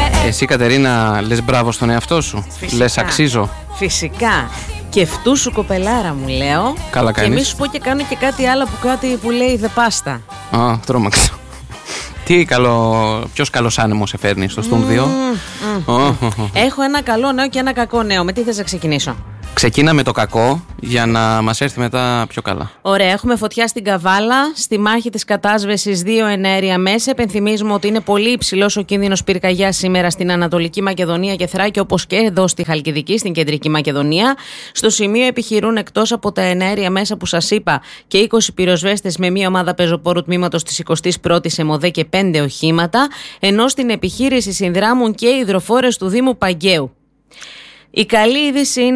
Εσύ, Κατερίνα, λες μπράβο στον εαυτό σου? Φυσικά. Λες αξίζω? Φυσικά. Και αυτού σου κοπελάρα μου, λέω. Καλά κάνεις. Και μη σου πω και κάνω και κάτι άλλο που λέει The Pasta. Α, τρόμαξα. Τι ποιος καλός άνεμος σε φέρνει στο Στουμ 2? Έχω ένα καλό νέο και ένα κακό νέο. Με τι θες να ξεκινήσω? Ξεκίνα με το κακό για να μας έρθει μετά πιο καλά. Ωραία, έχουμε φωτιά στην Καβάλα. Στη μάχη της κατάσβεσης 2 εναέρια μέσα. Επενθυμίζουμε ότι είναι πολύ υψηλός ο κίνδυνος πυρκαγιάς σήμερα στην Ανατολική Μακεδονία και Θράκη, όπως και εδώ στη Χαλκιδική, στην Κεντρική Μακεδονία. Στο σημείο επιχειρούν, εκτός από τα εναέρια μέσα που σας είπα, και 20 πυροσβέστες με μία ομάδα πεζοπόρου τμήματος της 21ης ΕΜΟΔΕ και 5 οχήματα, ενώ στην επιχείρηση συνδράμουν και οι υδροφόρες του Δήμου Παγκαίου. Η καλή είδηση είναι